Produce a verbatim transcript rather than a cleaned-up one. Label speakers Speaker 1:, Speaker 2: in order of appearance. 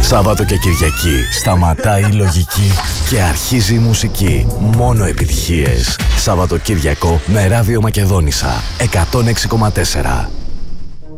Speaker 1: Σάββατο και Κυριακή σταματάει η λογική και αρχίζει η μουσική. Μόνο επιτυχίες. Σαββατοκύριακο με Ράδιο Μακεδόνισσα εκατόν έξι κόμμα τέσσερα.